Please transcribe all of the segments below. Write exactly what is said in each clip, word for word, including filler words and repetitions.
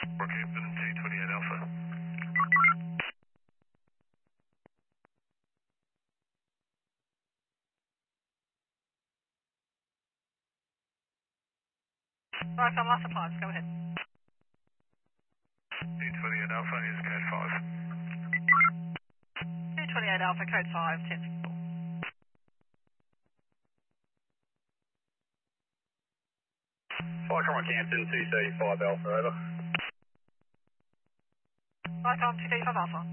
Rockhampton two twenty-eight Alpha. Right, I'm last supplies, go ahead. two twenty-eight Alpha is code five. two twenty-eight Alpha, code five, ten fifty-four. Flycom Rockhampton two thirty-five Alpha, over. Flycom two thirty-five Alpha.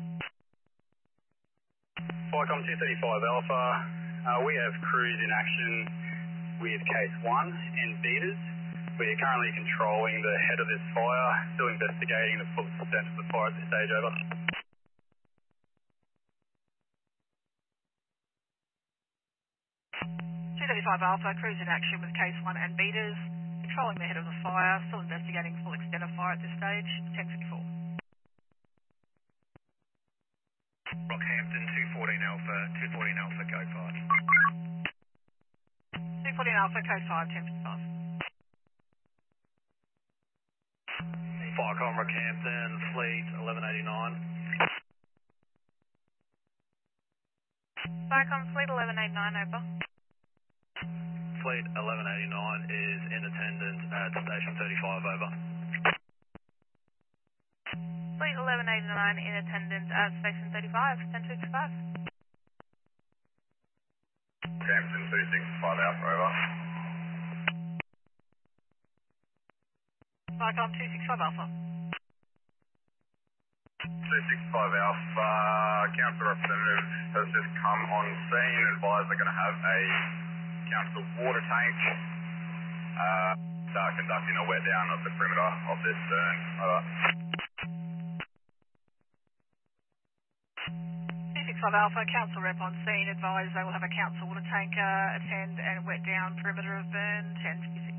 Flycom two thirty-five Alpha, uh, we have crews in action with case one and beaters. We are currently controlling the head of this fire, still investigating the full extent of the fire at this stage, over. two thirty-five Alpha, crews in action with case one and beaters, controlling the head of the fire, still investigating full extent of fire at this stage, ten fifty-four. Rockhampton two fourteen Alpha, two fourteen Alpha, code five. two fourteen Alpha, code five, ten fifty-five. Flycom Rockhampton, fleet eleven eighty-nine. Flycom fleet eleven eighty-nine, over. Fleet eleven eighty-nine is in attendance at station thirty-five, over. Fleet eleven eighty-nine in attendance at station thirty-five, ten fifty-five. Rockhampton two sixty-five Alpha, over. Flycom two sixty-five Alpha. two sixty-five Alpha, council representative has just come on scene, advised they're going to have a council water tank, uh, start conducting a wet down of the perimeter of this burn, over. two sixty-five Alpha, council rep on scene, advised they will have a council water tanker attend and wet down perimeter of burn, ten fifty-six.